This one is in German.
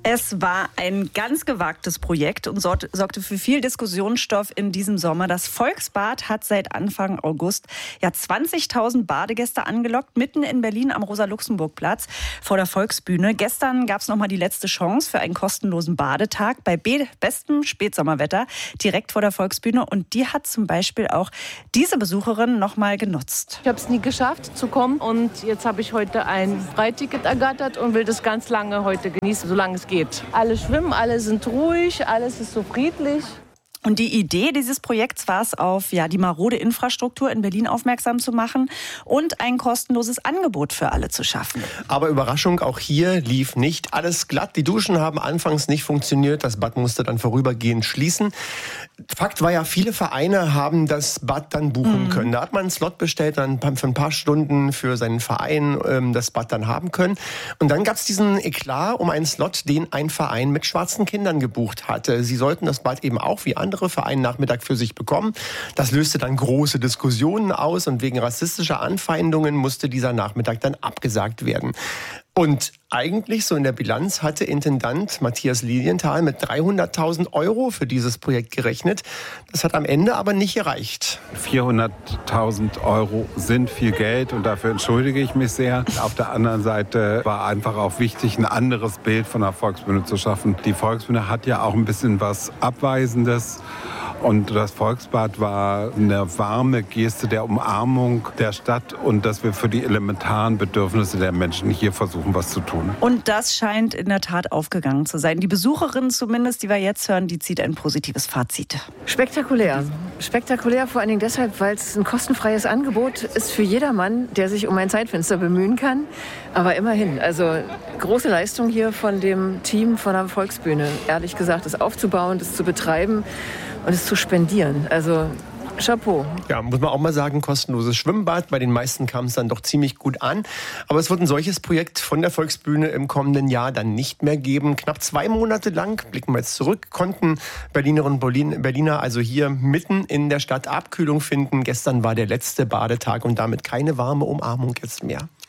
Es war ein ganz gewagtes Projekt und sorgte für viel Diskussionsstoff in diesem Sommer. Das Volksbad hat seit Anfang August 20.000 Badegäste angelockt, mitten in Berlin am Rosa-Luxemburg-Platz vor der Volksbühne. Gestern gab es nochmal die letzte Chance für einen kostenlosen Badetag bei bestem Spätsommerwetter direkt vor der Volksbühne. Und die hat zum Beispiel auch diese Besucherin nochmal genutzt. Ich habe es nie geschafft zu kommen und jetzt habe ich heute ein Freiticket ergattert und will das ganz lange heute genießen, solange es geht. Alle schwimmen, alle sind ruhig, alles ist so friedlich. Und die Idee dieses Projekts war es, auf die marode Infrastruktur in Berlin aufmerksam zu machen und ein kostenloses Angebot für alle zu schaffen. Aber Überraschung, auch hier lief nicht alles glatt. Die Duschen haben anfangs nicht funktioniert, das Bad musste dann vorübergehend schließen. Fakt war ja, viele Vereine haben das Bad dann buchen können. Da hat man einen Slot bestellt, dann für ein paar Stunden für seinen Verein das Bad dann haben können. Und dann gab es diesen Eklat um einen Slot, den ein Verein mit schwarzen Kindern gebucht hatte. Sie sollten das Bad eben auch wie andere Vereine Nachmittag für sich bekommen. Das löste dann große Diskussionen aus und wegen rassistischer Anfeindungen musste dieser Nachmittag dann abgesagt werden. Und eigentlich, so in der Bilanz, hatte Intendant Matthias Lilienthal mit 300.000 € für dieses Projekt gerechnet. Das hat am Ende aber nicht gereicht. 400.000 € sind viel Geld und dafür entschuldige ich mich sehr. Auf der anderen Seite war einfach auch wichtig, ein anderes Bild von der Volksbühne zu schaffen. Die Volksbühne hat ja auch ein bisschen was Abweisendes. Und das Volksbad war eine warme Geste der Umarmung der Stadt und dass wir für die elementaren Bedürfnisse der Menschen hier versuchen, was zu tun. Und das scheint in der Tat aufgegangen zu sein. Die Besucherin zumindest, die wir jetzt hören, die zieht ein positives Fazit. Spektakulär. Spektakulär vor allen Dingen deshalb, weil es ein kostenfreies Angebot ist für jedermann, der sich um ein Zeitfenster bemühen kann. Aber immerhin, also große Leistung hier von dem Team von der Volksbühne. Ehrlich gesagt, das aufzubauen, das zu betreiben und es zu spendieren. Also Chapeau. Ja, muss man auch mal sagen, kostenloses Schwimmbad. Bei den meisten kam es dann doch ziemlich gut an. Aber es wird ein solches Projekt von der Volksbühne im kommenden Jahr dann nicht mehr geben. Knapp 2 Monate lang, blicken wir jetzt zurück, konnten Berlinerinnen und Berliner also hier mitten in der Stadt Abkühlung finden. Gestern war der letzte Badetag und damit keine warme Umarmung jetzt mehr.